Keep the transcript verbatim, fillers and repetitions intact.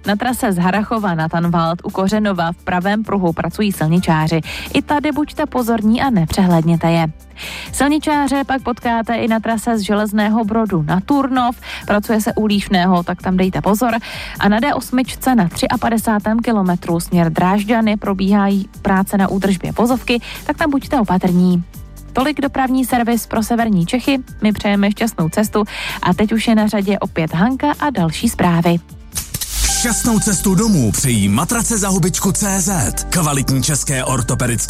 Na trase z Harrachova na Tanvald u Kořenova v pravém pruhu pracují silničáři. I tady buďte pozorní a nepřehlédněte je. Silničáře pak potkáte i na trase z Železného Brodu na Turnov, pracuje se u Líšného, tak tam dejte pozor. A na D osm na padesátém třetím kilometru směr Drážďany probíhají práce na údržbě vozovky, tak tam buďte opatrní. Tolik dopravní servis pro severní Čechy, my přejeme šťastnou cestu a teď už je na řadě opět Hanka a další zprávy. Šťastnou cestu domů přejí matrace za hubičku tečka cé zet. Kvalitní české ortopedické